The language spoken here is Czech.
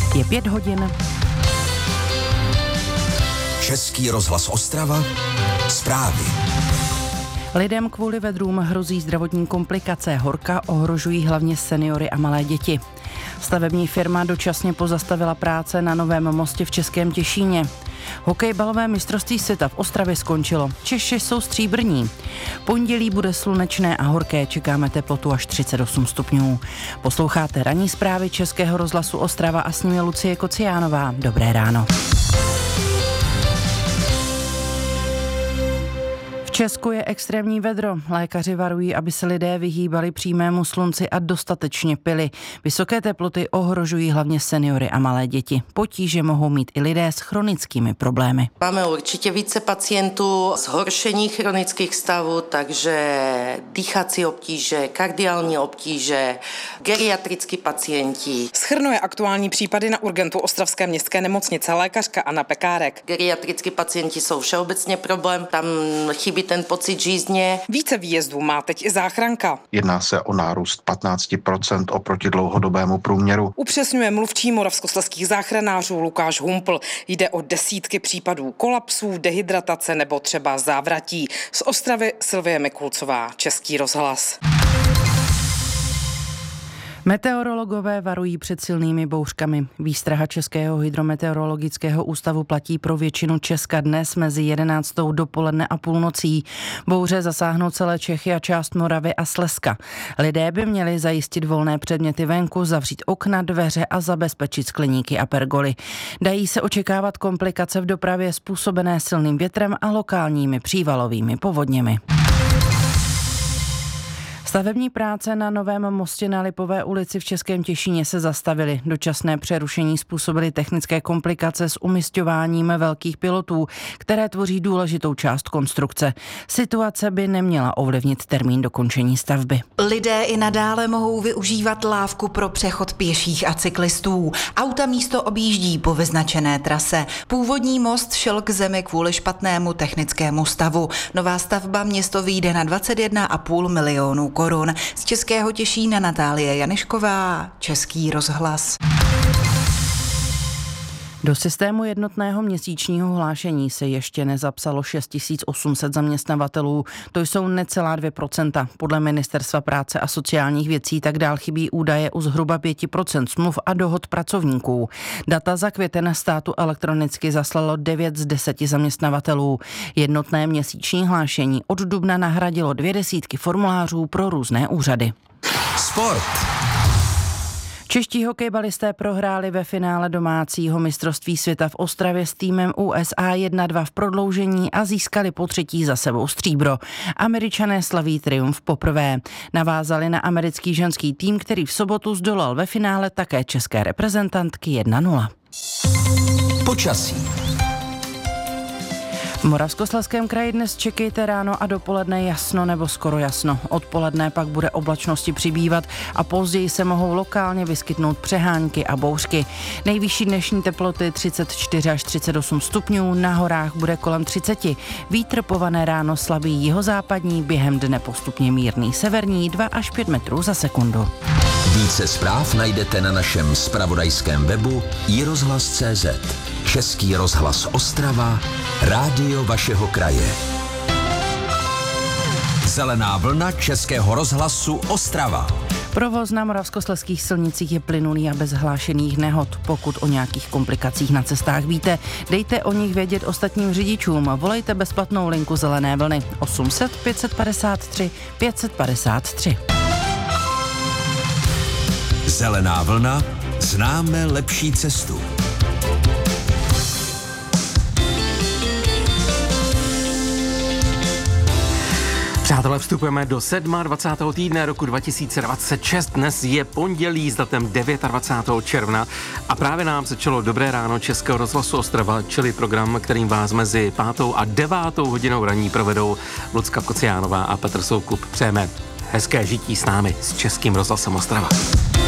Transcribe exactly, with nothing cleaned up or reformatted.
Je pět hodin. Český rozhlas Ostrava. Zprávy. Lidem kvůli vedrům hrozí zdravotní komplikace. Horka ohrožují hlavně seniory a malé děti. Stavební firma dočasně pozastavila práce na Novém mostě v Českém Těšíně. Hokejbalové mistrovství světa v Ostravě skončilo. Češi jsou stříbrní. Pondělí bude slunečné a horké, čekáme teplotu až třicet osm stupňů. Posloucháte ranní zprávy Českého rozhlasu Ostrava a s nimi Lucie Kociánová. Dobré ráno. V Česku je extrémní vedro. Lékaři varují, aby se lidé vyhýbali přímému slunci a dostatečně pili. Vysoké teploty ohrožují hlavně seniory a malé děti. Potíže mohou mít i lidé s chronickými problémy. Máme určitě více pacientů zhoršení chronických stavů, takže dýchací obtíže, kardiální obtíže, geriatrický pacienti. Shrnuje aktuální případy na urgentu Ostravské městské nemocnice lékařka Anna Pekárek. Geriatrický pacienti jsou všeobecně problém, tam chybí ten pocit žízně. Více výjezdů má teď i záchranka. Jedná se o nárůst patnáct procent oproti dlouhodobému průměru. Upřesňuje mluvčí moravskoslezských záchranářů Lukáš Humpl. Jde o desítky případů kolapsů, dehydratace nebo třeba závratí. Z Ostravy Silvie Mikulcová, Český rozhlas. Meteorologové varují před silnými bouřkami. Výstraha Českého hydrometeorologického ústavu platí pro většinu Česka dnes mezi jedenáctou dopoledne a půlnocí. Bouře zasáhnou celé Čechy a část Moravy a Slezska. Lidé by měli zajistit volné předměty venku, zavřít okna, dveře a zabezpečit skleníky a pergoly. Dají se očekávat komplikace v dopravě způsobené silným větrem a lokálními přívalovými povodněmi. Stavební práce na Novém mostě na Lipové ulici v Českém Těšíně se zastavily. Dočasné přerušení způsobily technické komplikace s umisťováním velkých pilotů, které tvoří důležitou část konstrukce. Situace by neměla ovlivnit termín dokončení stavby. Lidé i nadále mohou využívat lávku pro přechod pěších a cyklistů. Auta místo objíždí po vyznačené trase. Původní most šel k zemi kvůli špatnému technickému stavu. Nová stavba město vyjde na dvacet jedna a půl milionů korun. Z Českého Těšína Natálie Janišková, Český rozhlas. Do systému jednotného měsíčního hlášení se ještě nezapsalo šest tisíc osm set zaměstnavatelů. To jsou necelá dvě procenta. Podle Ministerstva práce a sociálních věcí tak dál chybí údaje u zhruba pět procent smluv a dohod pracovníků. Data za květen státu elektronicky zaslalo devět z deseti zaměstnavatelů. Jednotné měsíční hlášení od dubna nahradilo dvě desítky formulářů pro různé úřady. Sport. Čeští hokejbalisté prohráli ve finále domácího mistrovství světa v Ostravě s týmem U S A jedna dva v prodloužení a získali po třetí za sebou stříbro. Američané slaví triumf poprvé. Navázali na americký ženský tým, který v sobotu zdolal ve finále také české reprezentantky jedna nula. Počasí. V Moravskoslezském kraji dnes čekejte ráno a dopoledne jasno nebo skoro jasno. Odpoledne pak bude oblačnosti přibývat a později se mohou lokálně vyskytnout přehánky a bouřky. Nejvyšší dnešní teploty třicet čtyři až třicet osm stupňů, na horách bude kolem třicet. Vítr pované ráno slabý jihozápadní, během dne postupně mírný severní dva až pět metrů za sekundu. Více zpráv najdete na našem zpravodajském webu i rozhlas tečka cé zet. Český rozhlas Ostrava, rádio vašeho kraje. Zelená vlna Českého rozhlasu Ostrava. Provoz na moravskoslezských silnicích je plynulý a bez hlášených nehod. Pokud o nějakých komplikacích na cestách víte, dejte o nich vědět ostatním řidičům. Volejte bezplatnou linku Zelené vlny osm set pět padesát tři pět padesát tři. Zelená vlna, známe lepší cestu. Přátelé, vstupujeme do dvacátého sedmého týdne roku dva tisíce dvacet šest. Dnes je pondělí s datem dvacátého devátého června a právě nám začalo Dobré ráno Českého rozhlasu Ostrava, čili program, kterým vás mezi pátou a devátou hodinou raní provedou Lucka Kociánová a Petr Soukup. Přejeme hezké žití s námi, s Českým rozhlasem Ostrava.